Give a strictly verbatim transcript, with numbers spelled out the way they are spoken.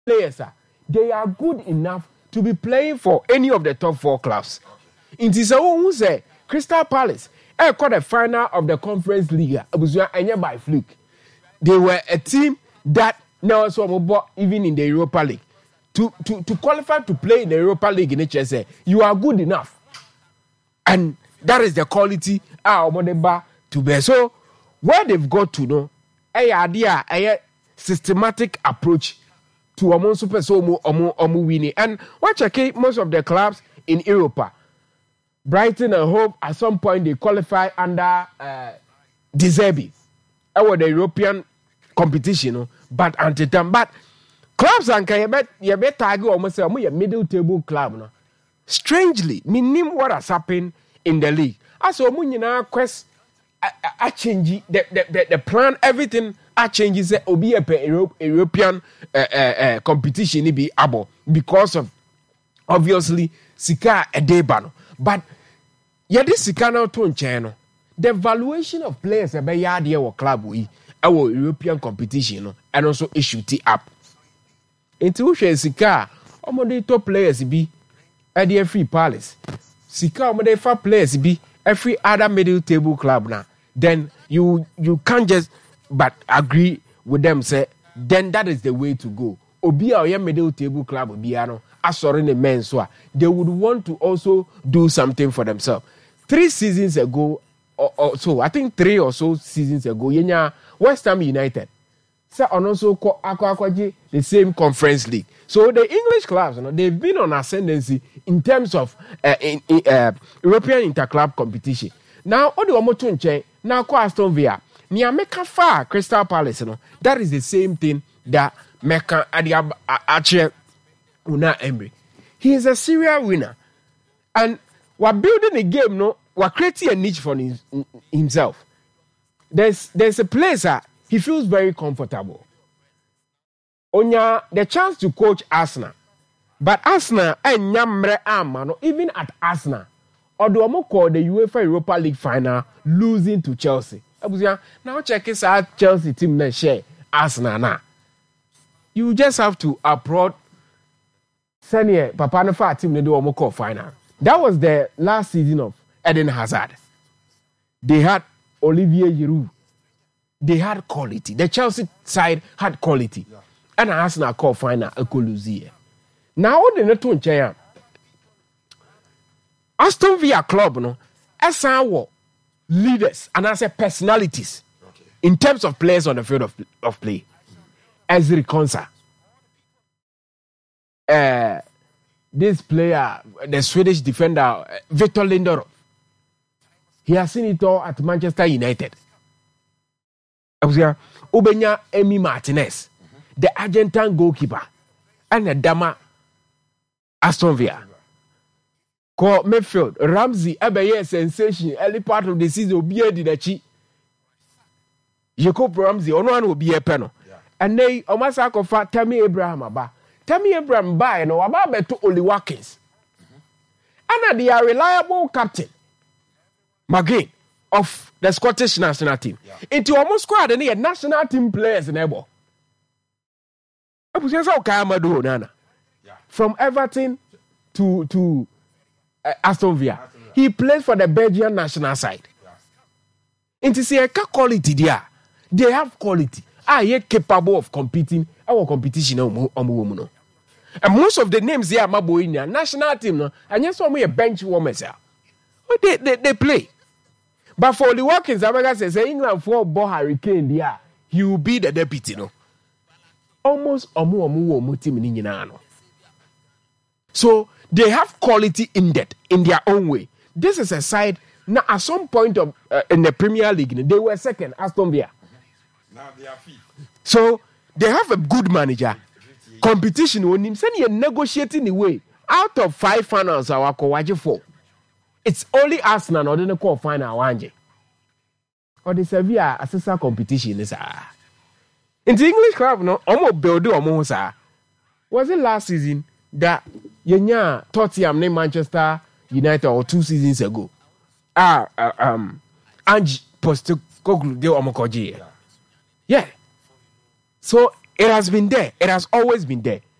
players are they are good enough to be playing for any of the top four clubs. It is a who say Crystal Palace I caught the final of the Conference League. It was by fluke. They were a team that now so even in the Europa League. To, to, to qualify to play in the Europa League in H S A, you are good enough. And that is the quality of Modeba to bear. So, where they've got to know, a idea, a systematic approach to among super so omu omu winning. And watch okay, most of the clubs in Europa, Brighton and Hove, at some point they qualify under uh, De Zerbi. Our the European competition, but until time, but clubs and can you bet target almost a middle table club. No? Strangely, me name what has happened in the league. As a munyina quest a change the, the, the, the plan, everything a changes obi a European uh, uh, uh, competition be able because of obviously sika a debano. But yeah, this sika now to channel. The valuation of players a be yard or club we our European competition and also issue it up. Into which sika omode top players be at the free palace. Sika omode fa players be every other middle table club now. Then you you can't just but agree with them say then that is the way to go. Obi a middle table club obi ano asori ne men so they would want to also do something for themselves. Three seasons ago or, or so I think three or so seasons ago yenya West Ham United so and also the same Conference League. So the English clubs, you know, they've been on ascendancy in terms of uh, in, in, uh, European interclub competition. Now, all the Omotunche, now call Aston Villa, near Mecca far Crystal Palace, you know, that is the same thing that Mecca Adiab Archer Una Emery. He is a serial winner, and we're building a game, no, we're creating a niche for his, himself. There's there's a place that he feels very comfortable. Onya the chance to coach Arsenal, but Arsenal and Nyamre Amano, even at Arsenal, Odomo called the UEFA Europa League final losing to Chelsea. Now check this out, Chelsea team na share Arsenal now. You just have to applaud Senior Papa Nafa team na do omo call final. That was the last season of Eden Hazard. They had Olivier Giroud. They had quality. The Chelsea side had quality. Yeah. And Arsenal call final a Colusia. Now they not to China. Aston Villa club no as our leaders and as a personalities okay. In terms of players on the field of, of play. Ezri Konsa. Uh, this player, the Swedish defender, uh, Victor Lindelof. He has seen it all at Manchester United. Ubenya Emi Martinez, mm-hmm. The Argentine goalkeeper, and the Dama Aston Villa. Call midfield Ramsey, Ebeye sensation, early part of the season, Obie Didachi. Jacob Ramsey, on one will be a panel. And they, Omasako Fat, Tammy Abraham, Aba. Tammy Abraham, by no, about to Oli Watkins. Mm-hmm. And they are reliable captain, McGinn, of the Scottish national team. Yeah. Into almost squad and he had national team players in Ebo. From Everton to to uh, Aston Villa. Aston Villa. He plays for the Belgian national side. Yeah. Into see a quality there. They have quality. Are you capable of competing? Our competition on and most of the names here are in national team, no, and yes, some a bench warmers. They, they, they play. But for the Watkins, America says England for ball Hurricane there, he will be the deputy, no. Almost omu omu omu team in no. So they have quality in that in their own way. This is a side now at some point of uh, in the Premier League, they were second, Aston Villa. Now they are fifth. So they have a good manager. Competition on him, saying you're negotiating the way out of five finals. Our Kawaji four. It's only Arsenal or the call final one. Or the Sevilla assessor competition is ah. In the English club, no, almost build almost ah. Was it last season that Yenya Tottenham named Manchester United or two seasons ago? Ah, uh, um, Ange Postecoglou de Omokoji. Yeah. So It has been there. It has always been there.